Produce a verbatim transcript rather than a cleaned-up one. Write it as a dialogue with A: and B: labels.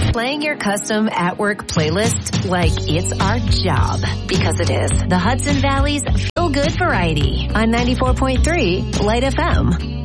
A: Playing your custom at-work playlist like it's our job, because it is. The Hudson Valley's Feel Good Variety on ninety-four point three Light F M.